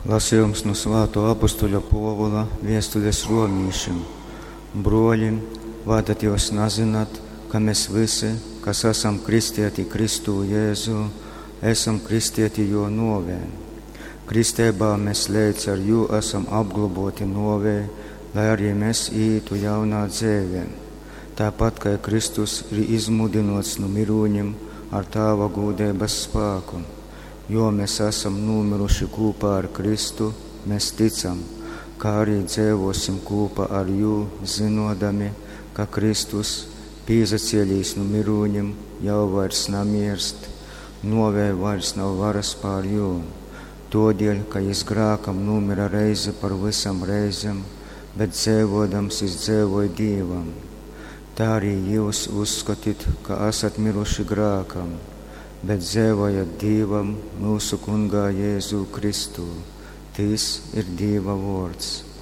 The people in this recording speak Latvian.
Lasījums no Svēto apustuļa Pāvila vēstules romiešiem. Broļi, vadat jūs nezināt, ka mēs visi, kas esam kristieti Kristu Jēzu, esam kristieti jo novē. Kristībā mēs līdz ar jū esam apglaboti novē, lai arī mēs ītu jaunā dzīvē. Tāpat kā Kristus ir izmudinots no mirūņiem ar Tēva gūdības spēku. Jo mēs esam nomiruši kopā ar Kristu, mēs ticam, kā arī dzīvosim kopā ar jū, zinodami, ka Kristus pīzacēlīs no mirūņiem jau vairs namirst, novē vairs nav varas pār jū. Todēļ, ka jis grākam numira reizi par visam reizēm, bet dzīvodams jis dzīvoja Dievam. Tā arī jūs uzskatīt, ka esat miruši grākam, bet dzīvojat Dievam mūsu Kungā Jēzu Kristu. Tis ir Dieva vārds.